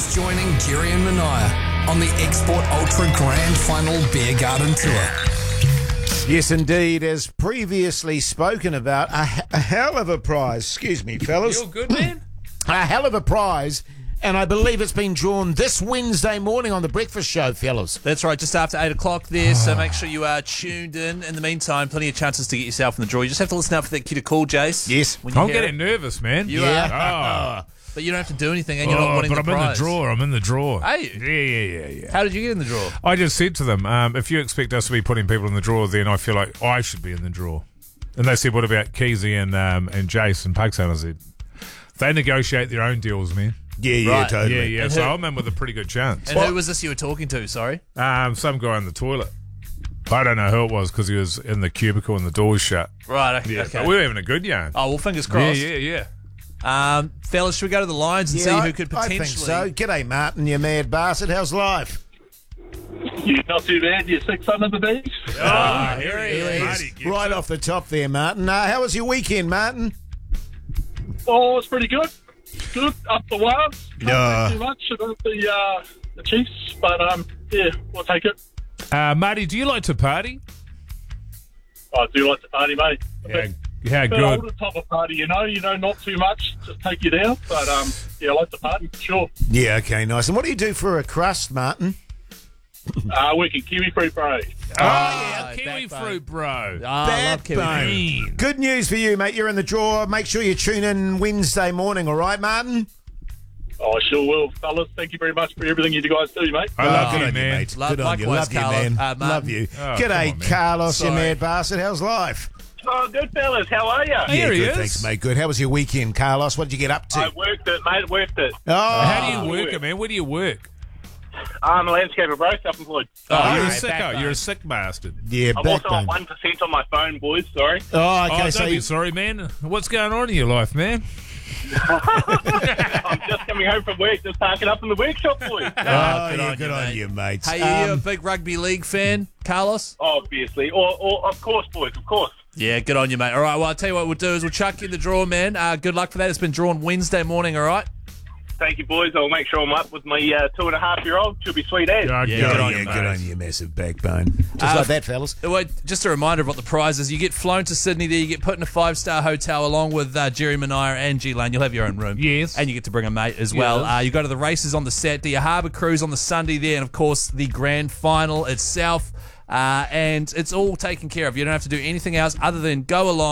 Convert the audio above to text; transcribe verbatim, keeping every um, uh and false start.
Who's joining Jerry and Mania on the Export Ultra Grand Final Beer Garden Tour? Yes, indeed, as previously spoken about, a, a hell of a prize. Excuse me, fellas. You're good, man. A hell of a prize, and I believe it's been drawn this Wednesday morning on The Breakfast Show, fellas. That's right, just after eight o'clock there, so make sure you are tuned in. In the meantime, plenty of chances to get yourself in the draw. You just have to listen out for that kid to call, Jace. Yes. When you I'm hear getting it. nervous, man. You Yeah. Oh, But you don't have to do anything, and you're not oh, winning but the I'm in the prize. draw. I'm in the draw. Are you? Yeah, yeah, yeah, yeah. How did you get in the draw? I just said to them, um, if you expect us to be putting people in the draw, then I feel like I should be in the draw. And they said, what about Keezy and um, and Jace and Pugson? I said, they negotiate their own deals, man. Yeah, yeah, Right. totally. Yeah, yeah. And So who- I'm in with a pretty good chance. And who was this you were talking to, sorry? Um, some guy in the toilet. I don't know who it was because he was in the cubicle and the door was shut. Right, okay. Yeah, okay. but we were having a good yarn. Oh, well, fingers yeah, crossed. yeah, yeah. Um, fellas, should we go to the lines and Yeah, see who could potentially... I think so. G'day, Martin, you mad bastard. How's life? Yeah, not too bad. You're six under the beach. Ah, here he he is. is. Right off the top there, Martin. Uh, how was your weekend, Martin? Oh, it's pretty good. Good up the ones. Can't Yeah. say too much about the uh, the Chiefs, but um, yeah, we'll take it. Uh, Marty, do you like to party? I do like to party, mate. A Yeah, bit, how bit good. older type of party, you know. You know, not too much, just take you down. But um, yeah, I like to party for sure. Yeah, okay, nice. And what do you do for a crust, Martin? Uh, we can kiwi free parade. Oh, yeah, Oh, kiwi backbone. fruit, bro. Oh, I love kiwi Backbone. fruit. Mean. Good news for you, mate. You're in the draw. Make sure you tune in Wednesday morning, all right, Martin? Oh, I sure will, fellas. Thank you very much for everything you guys do, mate. I love good you, on man. you, mate. Lo- good on you. likewise, Love you, Carlo. man. Uh, Martin. Love you. Oh, come G'day, on, man. Carlos, you Sorry. mad bastard. How's life? Oh, good fellas. How are you? Here yeah, he good, is. thanks, mate. Good. How was your weekend, Carlos? What did you get up to? I worked it, mate. Worked it. oh, How do you Oh, work yeah. it, man? Where do you work? I'm a landscaper, bro. Self-employed. Oh, Oh, you're a yeah, sicko. backbone. You're a sick bastard. yeah, I'm also backbone. on one percent on my phone, boys. Sorry. Oh, okay, oh, so don't be you, sorry, man. What's going on in your life, man? I'm just coming home from work, just parking up in the workshop, boys. oh, good yeah, on good you, on mate. you, mate. Hey, are you a Um, big rugby league fan, Carlos? Obviously. Or, or, of course, boys, of course. Yeah, good on you, mate. All right, well, I'll tell you what we'll do is we'll chuck you in the draw, man. Uh, good luck for that. It's been drawn Wednesday morning, all right? Thank you, boys. I'll make sure I'm up with my uh, two and a half year old. She'll be sweet as. Oh, Yeah, good, good on on you, yeah, mate. good on you, massive backbone. Just Uh, like that, fellas. Well, just a reminder of what the prize is. You get flown to Sydney there. You get put in a five-star hotel along with uh, Jerry Mania and G-Lane. You'll have your own room. Yes. And you get to bring a mate as well. Yes. Uh, you go to the races on the Saturday, a harbour cruise on the Sunday there, and, of course, the grand final itself. Uh, and it's all taken care of. You don't have to do anything else other than go along.